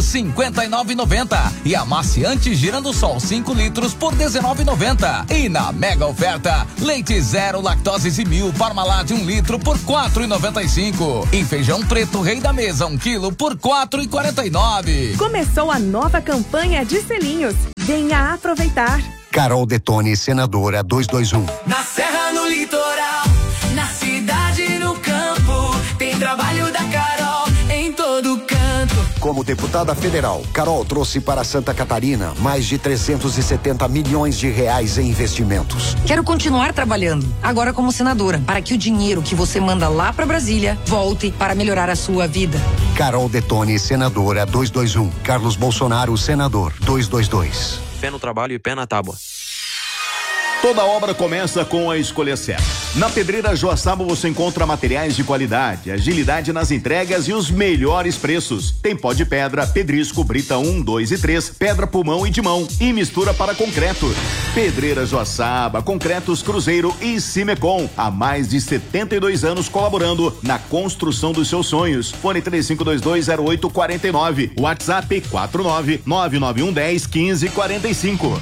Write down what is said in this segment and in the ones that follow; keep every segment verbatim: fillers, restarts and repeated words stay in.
cinquenta e nove e noventa e amaciante Girando Sol cinco litros por dezenove e noventa. E na mega oferta, leite zero lactose e mil Parmalat um litro por quatro e noventa e cinco. E feijão preto Rei da Mesa um quilo por quatro e quarenta e nove. Começou a nova campanha de selinhos. Venha aproveitar. Carol Detone, senadora duzentos e vinte e um. Na serra, no litoral, na cidade, no campo, tem trabalho da Carol em todo canto. Como deputada federal, Carol trouxe para Santa Catarina mais de trezentos e setenta milhões de reais em investimentos. Quero continuar trabalhando, agora como senadora, para que o dinheiro que você manda lá para Brasília volte para melhorar a sua vida. Carol Detone, senadora duzentos e vinte e um. Carlos Bolsonaro, senador duzentos e vinte e dois. Pé no trabalho e pé na tábua. Toda obra começa com a escolha certa. Na Pedreira Joaçaba você encontra materiais de qualidade, agilidade nas entregas e os melhores preços. Tem pó de pedra, pedrisco, brita um, dois e três, pedra pulmão e de mão e mistura para concreto. Pedreira Joaçaba, Concretos Cruzeiro e Cimecom. Há mais de setenta e dois anos colaborando na construção dos seus sonhos. Fone três cinco dois dois zero oito quatro nove. WhatsApp quatro nove nove nove um um zero um cinco quatro cinco.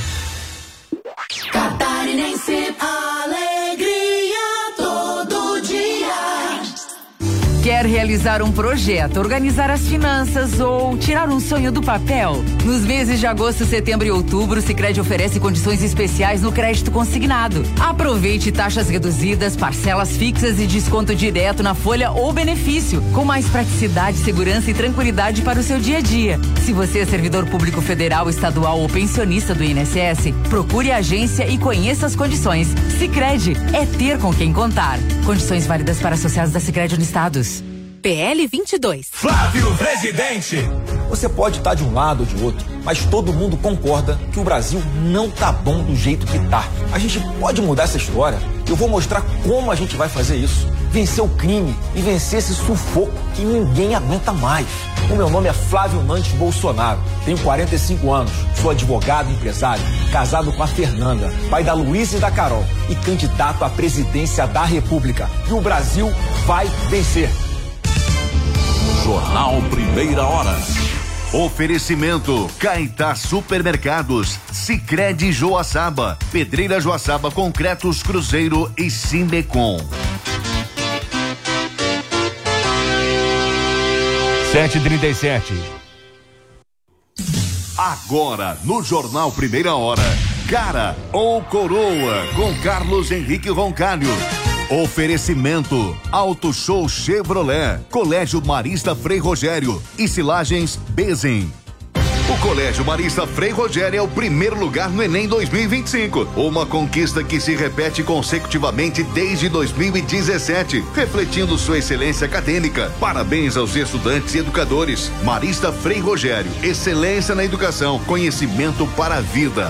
Catarinense, alegria todo dia. Quer realizar um projeto, organizar as finanças ou tirar um sonho do papel? Nos meses de agosto, setembro e outubro, o Sicredi oferece condições especiais no crédito consignado. Aproveite taxas reduzidas, parcelas fixas e desconto direto na folha ou benefício, com mais praticidade, segurança e tranquilidade para o seu dia a dia. Se você é servidor público federal, estadual ou pensionista do I N S S, procure a agência e conheça as condições. Sicredi é ter com quem contar. Condições válidas para associados da Sicredi Unistados. P L vinte e dois. Flávio Presidente. Você pode estar de um lado ou de outro, mas todo mundo concorda que o Brasil não tá bom do jeito que tá. A gente pode mudar essa história. Eu vou mostrar como a gente vai fazer isso. Vencer o crime e vencer esse sufoco que ninguém aguenta mais. O meu nome é Flávio Nantes Bolsonaro. Tenho quarenta e cinco anos. Sou advogado e empresário, casado com a Fernanda, pai da Luísa e da Carol e candidato à presidência da República. E o Brasil vai vencer. Jornal Primeira Hora. Oferecimento Caetá Supermercados, Sicredi Joaçaba, Pedreira Joaçaba, Concretos Cruzeiro e Cimecom. sete e trinta e sete. Agora no Jornal Primeira Hora, Cara ou Coroa com Carlos Henrique Roncalho. Oferecimento Auto Show Chevrolet, Colégio Marista Frei Rogério e Silagens Bezen. O Colégio Marista Frei Rogério é o primeiro lugar no Enem dois mil e vinte e cinco. Uma conquista que se repete consecutivamente desde dois mil e dezessete, refletindo sua excelência acadêmica. Parabéns aos estudantes e educadores. Marista Frei Rogério, excelência na educação, conhecimento para a vida.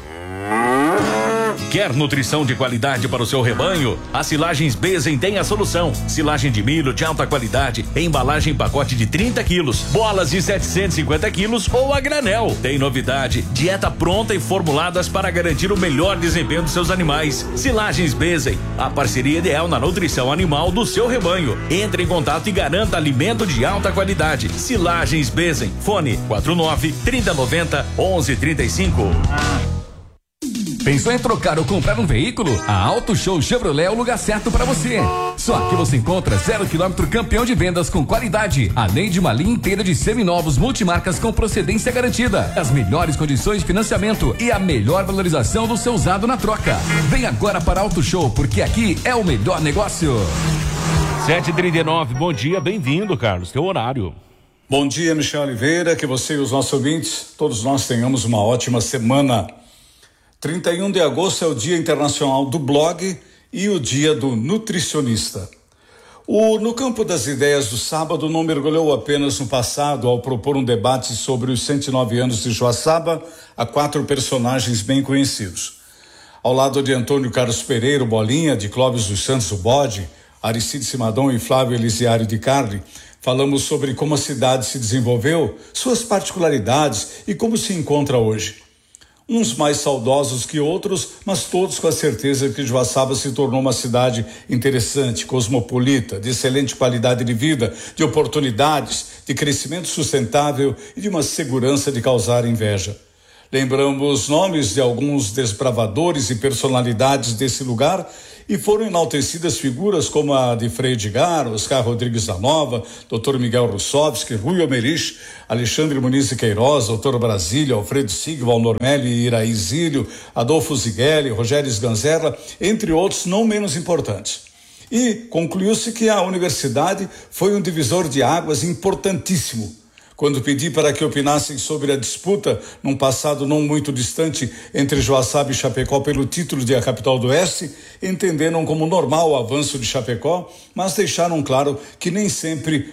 Quer nutrição de qualidade para o seu rebanho? A Silagens Bezen tem a solução. Silagem de milho de alta qualidade, embalagem em pacote de trinta quilos, bolas de setecentos e cinquenta quilos ou a granel. Tem novidade, dieta pronta e formuladas para garantir o melhor desempenho dos seus animais. Silagens Bezen, a parceria ideal na nutrição animal do seu rebanho. Entre em contato e garanta alimento de alta qualidade. Silagens Bezen, fone quatro nove, trinta, noventa, onze, trinta e cinco. Pensou em trocar ou comprar um veículo? A Auto Show Chevrolet é o lugar certo para você. Só aqui você encontra zero quilômetro campeão de vendas com qualidade, além de uma linha inteira de seminovos multimarcas com procedência garantida, as melhores condições de financiamento e a melhor valorização do seu usado na troca. Vem agora para a Auto Show, porque aqui é o melhor negócio. sete e trinta e nove, bom dia, bem-vindo, Carlos, teu horário. Bom dia, Michel Oliveira, que você e os nossos ouvintes, todos nós tenhamos uma ótima semana. trinta e um de agosto é o Dia Internacional do Blog e o Dia do Nutricionista. O No Campo das Ideias do sábado não mergulhou apenas no passado ao propor um debate sobre os cento e nove anos de Joaçaba a quatro personagens bem conhecidos. Ao lado de Antônio Carlos Pereira, o Bolinha, de Clóvis dos Santos, o Bode, Aristide Simadon e Flávio Elisiário de Carli, falamos sobre como a cidade se desenvolveu, suas particularidades e como se encontra hoje. Uns mais saudosos que outros, mas todos com a certeza que Joaçaba se tornou uma cidade interessante, cosmopolita, de excelente qualidade de vida, de oportunidades, de crescimento sustentável e de uma segurança de causar inveja. Lembramos nomes de alguns desbravadores e personalidades desse lugar e foram enaltecidas figuras como a de Frei Edgar, Oscar Rodrigues da Nova, doutor Miguel Russovski, Rui Omerich, Alexandre Muniz de Queiroz, doutor Brasília, Alfredo Sigval, Normelli e Iraí Zílio, Adolfo Zighelli, Rogério Sganzerla, entre outros não menos importantes. E concluiu-se que a universidade foi um divisor de águas importantíssimo. Quando pedi para que opinassem sobre a disputa, num passado não muito distante, entre Joaçaba e Chapecó pelo título de a capital do Oeste, entenderam como normal o avanço de Chapecó, mas deixaram claro que nem sempre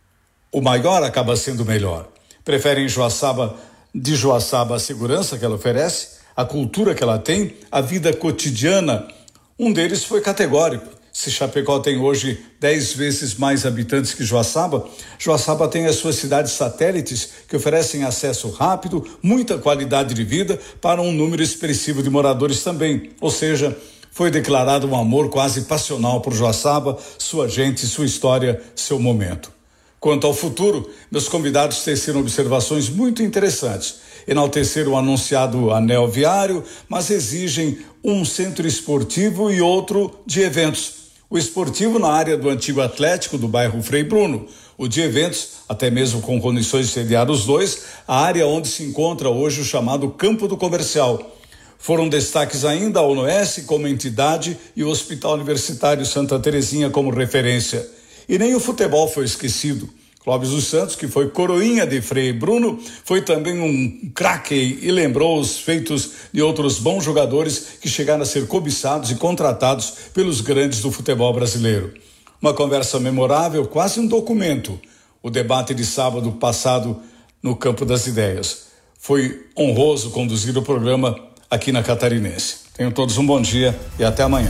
o maior acaba sendo o melhor. Preferem Joaçaba, de Joaçaba a segurança que ela oferece, a cultura que ela tem, a vida cotidiana. Um deles foi categórico. Se Chapecó tem hoje dez vezes mais habitantes que Joaçaba, Joaçaba tem as suas cidades satélites que oferecem acesso rápido, muita qualidade de vida para um número expressivo de moradores também. Ou seja, foi declarado um amor quase passional por Joaçaba, sua gente, sua história, seu momento. Quanto ao futuro, meus convidados teceram observações muito interessantes. Enalteceram o anunciado anel viário, mas exigem um centro esportivo e outro de eventos. O esportivo na área do antigo Atlético do bairro Frei Bruno, o de eventos, até mesmo com condições de sediar os dois, a área onde se encontra hoje o chamado Campo do Comercial. Foram destaques ainda a ONUS como entidade e o Hospital Universitário Santa Terezinha como referência. E nem o futebol foi esquecido. Clóvis dos Santos, que foi coroinha de Frei Bruno, foi também um craque e lembrou os feitos de outros bons jogadores que chegaram a ser cobiçados e contratados pelos grandes do futebol brasileiro. Uma conversa memorável, quase um documento. O debate de sábado passado no Campo das Ideias. Foi honroso conduzir o programa aqui na Catarinense. Tenham todos um bom dia e até amanhã.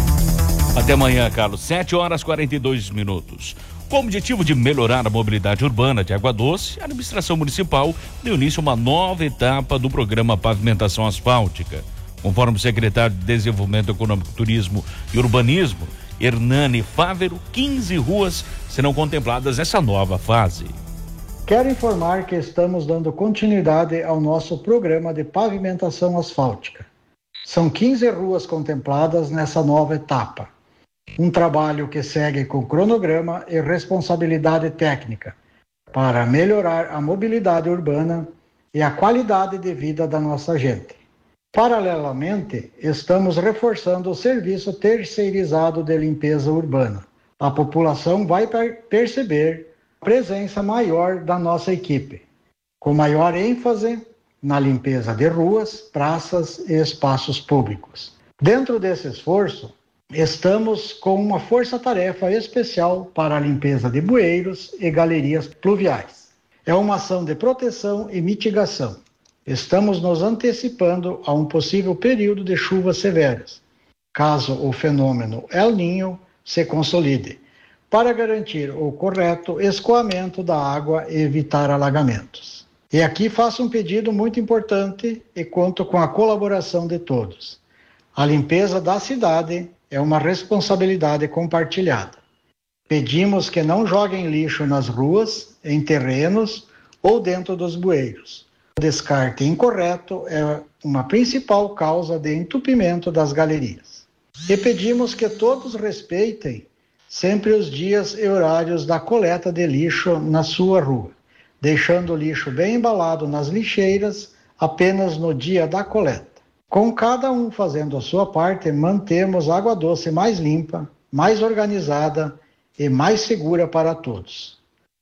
Até amanhã, Carlos. sete horas e quarenta e dois minutos. Com o objetivo de melhorar a mobilidade urbana de Água Doce, a administração municipal deu início a uma nova etapa do programa Pavimentação Asfáltica. Conforme o secretário de Desenvolvimento Econômico, Turismo e Urbanismo, Hernani Fávero, quinze ruas serão contempladas nessa nova fase. Quero informar que estamos dando continuidade ao nosso programa de pavimentação asfáltica. São quinze ruas contempladas nessa nova etapa. Um trabalho que segue com cronograma e responsabilidade técnica para melhorar a mobilidade urbana e a qualidade de vida da nossa gente. Paralelamente, estamos reforçando o serviço terceirizado de limpeza urbana. A população vai perceber a presença maior da nossa equipe, com maior ênfase na limpeza de ruas, praças e espaços públicos. Dentro desse esforço, estamos com uma força-tarefa especial para a limpeza de bueiros e galerias pluviais. É uma ação de proteção e mitigação. Estamos nos antecipando a um possível período de chuvas severas, caso o fenômeno El Niño se consolide, para garantir o correto escoamento da água e evitar alagamentos. E aqui faço um pedido muito importante e conto com a colaboração de todos. A limpeza da cidade é uma responsabilidade compartilhada. Pedimos que não joguem lixo nas ruas, em terrenos ou dentro dos bueiros. O descarte incorreto é uma principal causa de entupimento das galerias. E pedimos que todos respeitem sempre os dias e horários da coleta de lixo na sua rua, deixando o lixo bem embalado nas lixeiras apenas no dia da coleta. Com cada um fazendo a sua parte, mantemos a Água Doce mais limpa, mais organizada e mais segura para todos.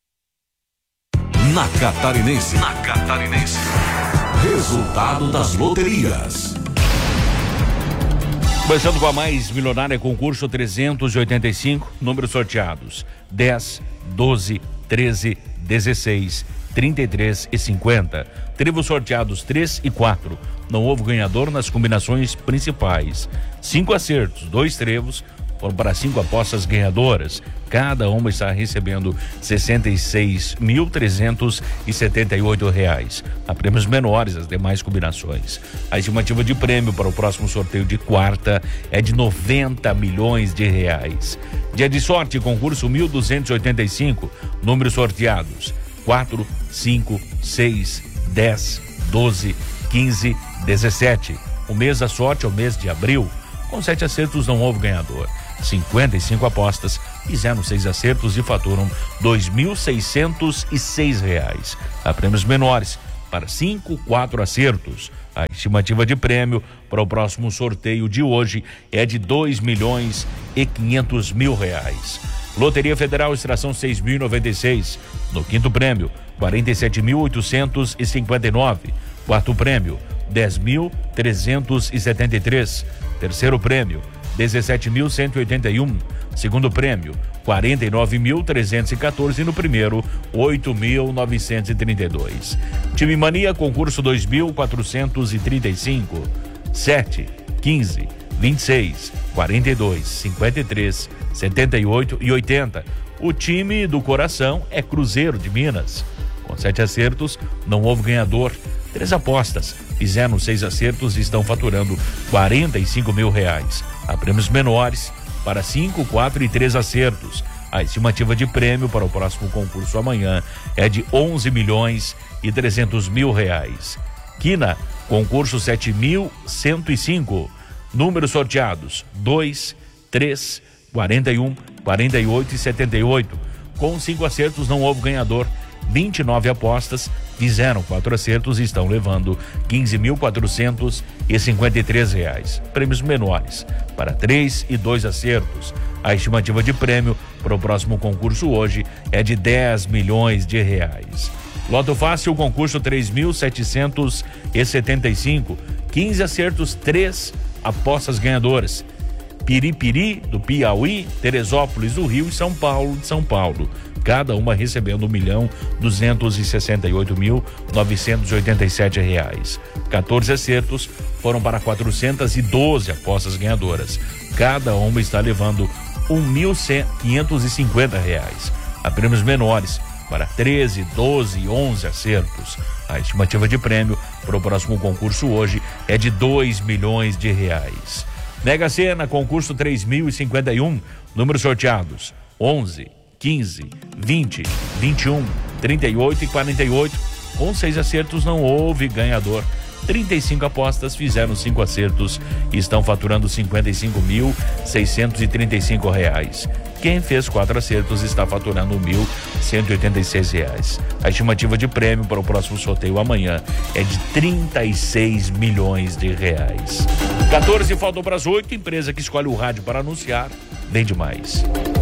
Na Catarinense. Na Catarinense. Resultado das loterias. Começando com a mais milionária, concurso trezentos e oitenta e cinco, números sorteados: dez, doze, treze, dezesseis, trinta e três e cinquenta. Tribos sorteados três e quatro. Não houve ganhador nas combinações principais. Cinco acertos, dois trevos foram para cinco apostas ganhadoras. Cada uma está recebendo sessenta e seis mil trezentos e setenta e oito reais. Há prêmios menores, as demais combinações. A estimativa de prêmio para o próximo sorteio de quarta é de noventa milhões de reais. Dia de sorte, concurso mil duzentos e oitenta e cinco, números sorteados: quatro, cinco, seis, dez, doze, quinze, dezessete. O mês da sorte é o mês de abril. Com sete acertos não houve ganhador. cinquenta e cinco apostas fizeram seis acertos e faturam dois mil seiscentos e seis reais. Há prêmios menores para cinco, quatro acertos. A estimativa de prêmio para o próximo sorteio de hoje é de dois milhões e quinhentos mil reais. Loteria Federal, extração seis mil e noventa e seis. No quinto prêmio, quarenta e sete mil oitocentos e cinquenta e nove. Quarto prêmio, dez mil trezentos e setenta e três. Terceiro prêmio, dezessete mil cento e oitenta e um. Segundo prêmio, quarenta e nove mil trezentos e quatorze. E no primeiro, oito mil novecentos e trinta e dois. Time Mania, concurso dois mil quatrocentos e trinta e cinco. sete, quinze, vinte e seis, quarenta e dois, cinquenta e três, setenta e oito e oitenta. O time do coração é Cruzeiro de Minas. Com sete acertos, não houve ganhador. Três apostas fizeram seis acertos e estão faturando quarenta e cinco mil reais. Há prêmios menores para cinco, quatro e três acertos. A estimativa de prêmio para o próximo concurso amanhã é de onze milhões e trezentos mil reais. Quina, concurso sete mil cento e cinco. Números sorteados: dois, três, quarenta e um, quarenta e oito e setenta e oito. Com cinco acertos não houve ganhador. vinte e nove apostas fizeram quatro acertos e estão levando quinze mil quatrocentos e cinquenta e três reais. Prêmios menores para três e dois acertos. A estimativa de prêmio para o próximo concurso hoje é de dez milhões de reais. Loto Fácil, concurso três mil setecentos e setenta e cinco. quinze acertos, três apostas ganhadoras. Piripiri, do Piauí, Teresópolis, do Rio e São Paulo, de São Paulo. Cada uma recebendo um milhão duzentos e sessenta e oito mil novecentos e oitenta e sete reais. quatorze acertos foram para quatrocentas e doze apostas ganhadoras. Cada uma está levando um mil quinhentos e cinquenta reais. Há prêmios menores para treze, doze e onze acertos. A estimativa de prêmio para o próximo concurso hoje é de dois milhões de reais. Mega Sena, concurso três mil e cinquenta e um, números sorteados: onze, quinze, vinte, vinte e um, trinta e oito e quarenta e oito. Com seis acertos não houve ganhador. trinta e cinco apostas fizeram cinco acertos e estão faturando cinquenta e cinco mil seiscentos e trinta e cinco reais. Quem fez quatro acertos está faturando mil cento e oitenta e seis reais. A estimativa de prêmio para o próximo sorteio amanhã é de trinta e seis milhões de reais. quatorze faltam para as oito. Empresa que escolhe o rádio para anunciar, vende mais.